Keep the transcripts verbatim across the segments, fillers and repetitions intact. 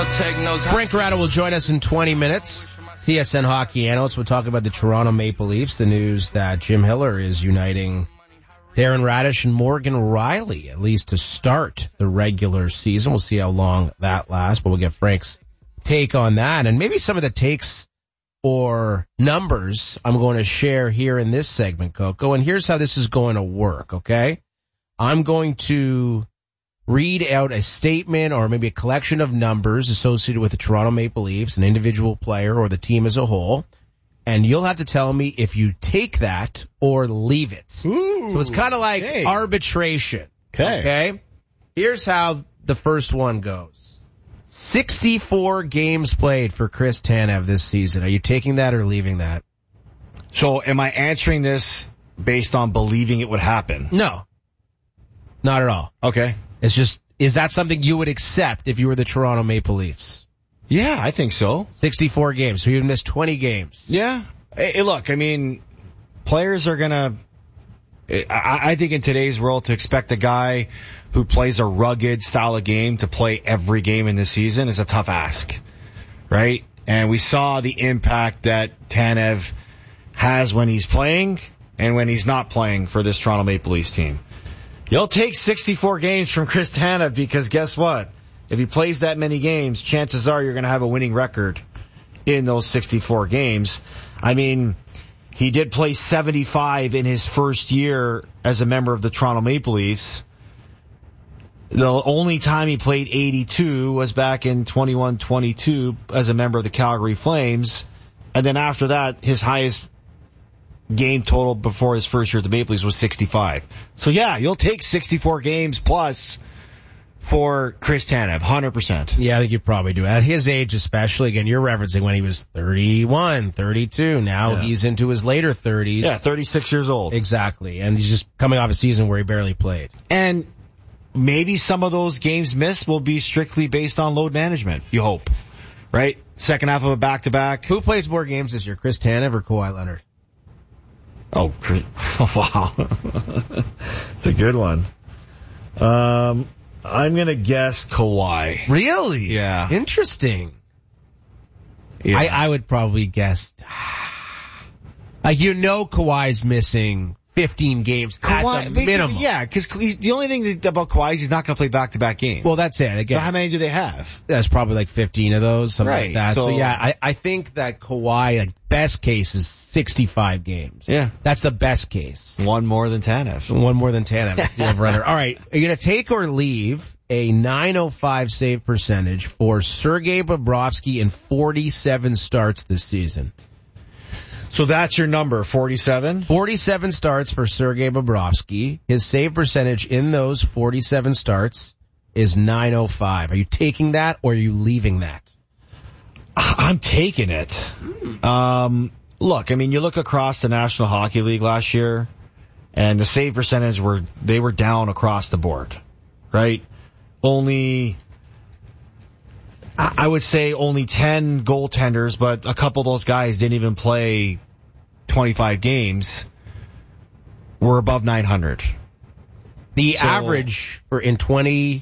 take notes. Frank Corrado will join us in twenty minutes. T S N hockey analyst. We'll talk about the Toronto Maple Leafs, the news that Jim Hiller is uniting Darren Radish and Morgan Rielly, at least to start the regular season. We'll see how long that lasts, but we'll get Frank's take on that and maybe some of the takes or numbers I'm going to share here in this segment, Coco. And here's how this is going to work, okay? I'm going to read out a statement or maybe a collection of numbers associated with the Toronto Maple Leafs, an individual player or the team as a whole, and you'll have to tell me if you take that or leave it. Ooh, so it's kind of like okay. arbitration. Okay. Okay? Here's how the first one goes. sixty-four games played for Chris Tanev this season. Are you taking that or leaving that? So am I answering this based on believing it would happen? No. Not at all. Okay. It's just, is that something you would accept if you were the Toronto Maple Leafs? Yeah, I think so. sixty-four games. So you would miss twenty games. Yeah. Hey, look, I mean, players are going to, I, I think in today's world, to expect a guy who plays a rugged style of game to play every game in the season is a tough ask, right? And we saw the impact that Tanev has when he's playing and when he's not playing for this Toronto Maple Leafs team. You'll take sixty-four games from Chris Tanev because guess what? If he plays that many games, chances are you're going to have a winning record in those sixty-four games. I mean, he did play seventy-five in his first year as a member of the Toronto Maple Leafs. The only time he played eighty-two was back in twenty-one twenty-two as a member of the Calgary Flames. And then after that, his highest game total before his first year at the Maple Leafs was sixty-five. So yeah, you'll take sixty-four games plus for Chris Tanev, one hundred percent. Yeah, I think you probably do. At his age especially, again, you're referencing when he was thirty-one, thirty-two. Now yeah. he's into his later thirties. Yeah, thirty-six years old. Exactly. And he's just coming off a season where he barely played. And maybe some of those games missed will be strictly based on load management, you hope. Right? Second half of a back-to-back. Who plays more games this year, Chris Tanev or Kawhi Leonard? Oh, wow. It's a good one. Um, I'm going to guess Kawhi. Really? Yeah. Interesting. Yeah. I, I would probably guess, like, you know Kawhi's missing fifteen games Kawhi, at the minimum. Yeah, because the only thing about Kawhi is he's not going to play back-to-back games. Well, that's it. Again, so how many do they have? That's probably like fifteen of those, something right. like that. So, so yeah, I, I think that Kawhi, like, best case is sixty-five games. Yeah. That's the best case. One more than Tanev. One more than Tanev. That's the over-under. All right. Are you going to take or leave a nine oh five save percentage for Sergei Bobrovsky in forty-seven starts this season? So that's your number, forty-seven? forty-seven starts for Sergei Bobrovsky. His save percentage in those forty-seven starts is nine oh five. Are you taking that or are you leaving that? I'm taking it. Um, look, I mean, you look across the National Hockey League last year, and the save percentage were, they were down across the board, right? Only, I would say only ten goaltenders, but a couple of those guys didn't even play twenty-five games, were above nine hundred. The So, average for in twenty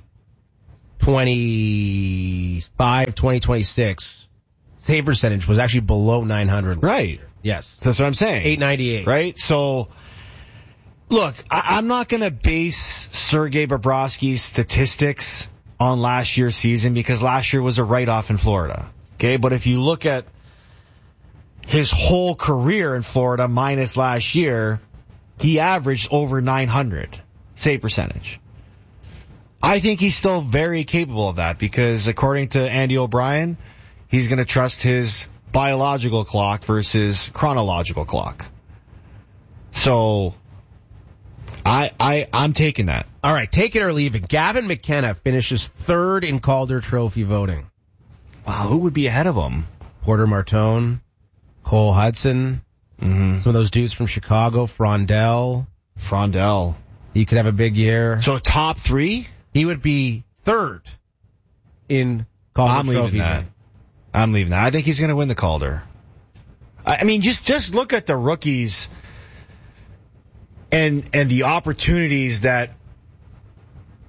twenty-five, twenty twenty-six, save percentage was actually below nine hundred. Right. Yes. That's what I'm saying. eight ninety-eight. Right? So, look, I, I'm not going to base Sergei Bobrovsky's statistics on last year's season because last year was a write-off in Florida. Okay? But if you look at his whole career in Florida minus last year, he averaged over nine hundred save percentage. I think he's still very capable of that because according to Andy O'Brien, he's going to trust his biological clock versus chronological clock. So, I, I, I'm taking that. All right, take it or leave it. Gavin McKenna finishes third in Calder Trophy voting. Wow, who would be ahead of him? Porter Martone, Cole Hudson, Mm-hmm. some of those dudes from Chicago, Frondell. Frondell. He could have a big year. So top three? He would be third in Calder I'm Trophy leaving that. voting. I'm leaving that. I think he's going to win the Calder. I, I mean, just just look at the rookies and and the opportunities that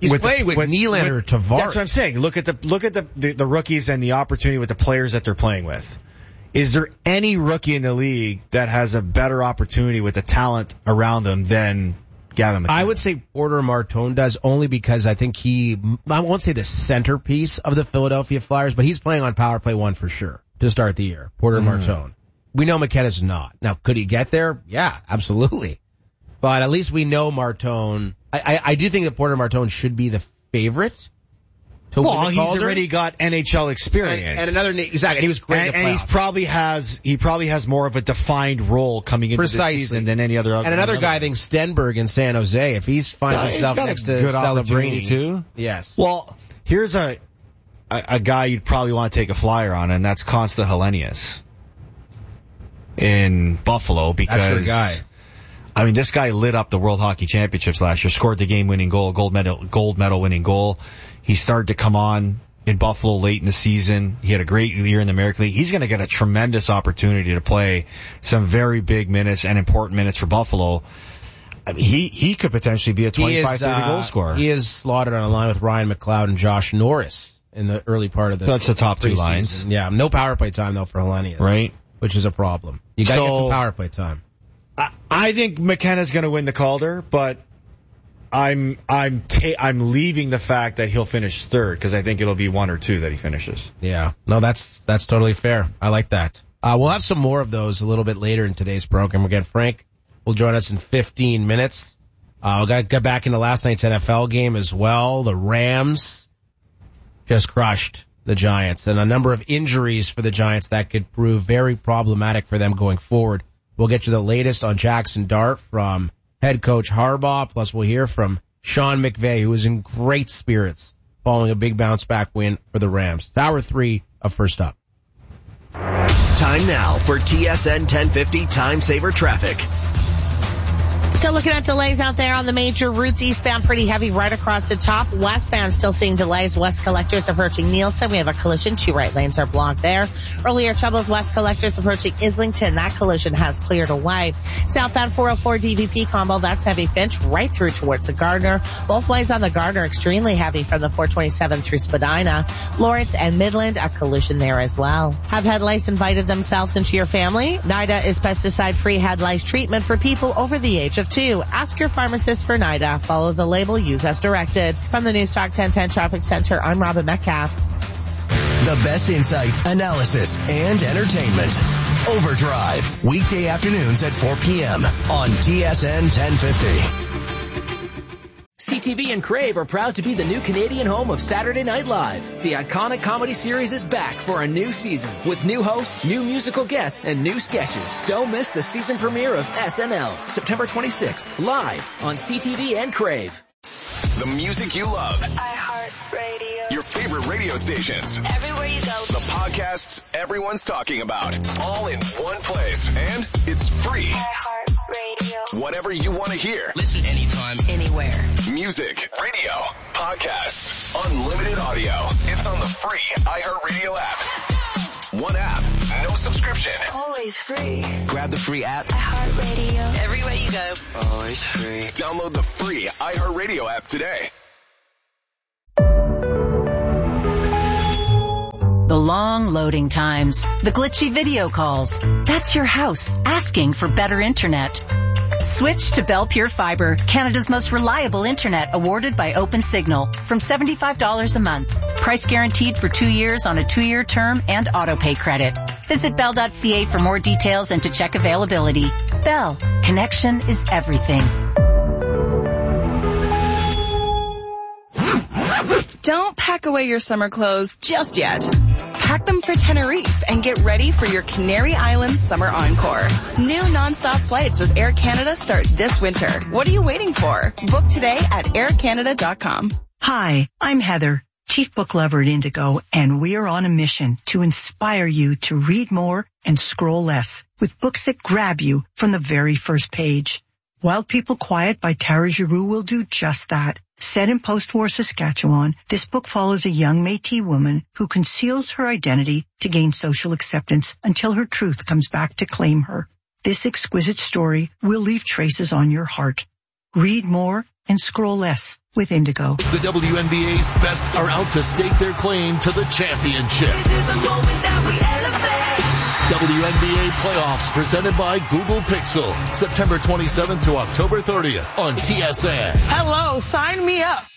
He's with playing the, with, with Nylander, with, Tavares. That's what I'm saying. Look at the look at the, the the rookies and the opportunity with the players that they're playing with. Is there any rookie in the league that has a better opportunity with the talent around them than Gavin McKinnon? I would say Porter Martone does, only because I think he, I won't say the centerpiece of the Philadelphia Flyers, but he's playing on power play one for sure to start the year. Porter mm. Martone. We know McKenna's not. Now, could he get there? Yeah, absolutely. But at least we know Martone. I, I, I do think that Porter Martone should be the favorite. To well, win the he's Calder. Already got N H L experience. And, and another, exactly, and he was great and, in the and he's probably has, he probably has more of a defined role coming into Precisely. the season than any other. And another guy, I think Stenberg in San Jose, if he finds yeah, himself he's next to Celebrini too. Yes. Well, here's a, a, a guy you'd probably want to take a flyer on, and that's Konsta Helenius in Buffalo, because that's your guy. I mean, this guy lit up the World Hockey Championships last year, scored the game-winning goal, gold medal, gold medal winning goal. He started to come on in Buffalo late in the season. He had a great year in the American League. He's going to get a tremendous opportunity to play some very big minutes and important minutes for Buffalo. I mean, he, he could potentially be a twenty-five, thirty uh, goal scorer. He is slotted on a line with Ryan McLeod and Josh Norris in the early part of the That's the top two lines. Season. Yeah, no power play time though for Helenius. Right. Which is a problem. You gotta so, get some power play time. I, I think McKenna's going to win the Calder, but I'm I'm ta- I'm leaving the fact that he'll finish third, because I think it'll be one or two that he finishes. Yeah, no, that's that's totally fair. I like that. Uh, we'll have some more of those a little bit later in today's program. Again, Frank will join us in fifteen minutes. Uh, we'll get, get back into last night's N F L game as well. The Rams just crushed the Giants, and a number of injuries for the Giants that could prove very problematic for them going forward. We'll get you the latest on Jackson Dart from head coach Harbaugh, plus we'll hear from Sean McVay, who is in great spirits following a big bounce-back win for the Rams. It's hour three of First Up. Time now for T S N ten fifty Time Saver Traffic. Still looking at delays out there on the major routes. Eastbound pretty heavy right across the top. Westbound still seeing delays. West Collectors approaching Nielsen. We have a collision. Two right lanes are blocked there. Earlier troubles. West Collectors approaching Islington. That collision has cleared away. Southbound four oh four D V P combo. That's heavy Finch right through towards the Gardner. Both ways on the Gardner extremely heavy from the four twenty-seven through Spadina. Lawrence and Midland, a collision there as well. Have head lice invited themselves into your family? NIDA is pesticide-free head lice treatment for people over the age of two. Ask your pharmacist for NIDA. Follow the label. Use as directed. From the News Talk ten ten Traffic Center, I'm Robin Metcalf. The best insight, analysis, and entertainment. Overdrive. Weekday afternoons at four p.m. on T S N ten fifty. C T V and Crave are proud to be the new Canadian home of Saturday Night Live. The iconic comedy series is back for a new season with new hosts, new musical guests, and new sketches. Don't miss the season premiere of S N L, September twenty-sixth, live on C T V and Crave. The music you love. iHeartRadio. Your favorite radio stations. Everywhere you go. The podcasts everyone's talking about. All in one place. And it's free. iHeartRadio. Whatever you want to hear. Listen anytime, anywhere. Music, radio, podcasts, unlimited audio. It's on the free iHeartRadio app. One app, no subscription. Always free. grab the free app. iHeartRadio. Everywhere you go. Always free. Download the free iHeartRadio app today. The long loading times, the glitchy video calls. That's your house asking for better internet. Switch to Bell Pure Fiber, Canada's most reliable internet, awarded by OpenSignal, from seventy-five dollars a month. Price guaranteed for two years on a two-year term and auto-pay credit. Visit bell dot c a for more details and to check availability. Bell, connection is everything. Don't pack away your summer clothes just yet. Pack them for Tenerife and get ready for your Canary Islands Summer Encore. New nonstop flights with Air Canada start this winter. What are you waiting for? Book today at air canada dot com. Hi, I'm Heather, Chief Book Lover at Indigo, and we are on a mission to inspire you to read more and scroll less with books that grab you from the very first page. Wild People Quiet by Tara Giroux will do just that. Set in post-war Saskatchewan, this book follows a young Métis woman who conceals her identity to gain social acceptance until her truth comes back to claim her. This exquisite story will leave traces on your heart. Read more and scroll less with Indigo. The W N B A's best are out to stake their claim to the championship. W N B A playoffs presented by Google Pixel. September twenty-seventh to October thirtieth on T S N. Hello, sign me up.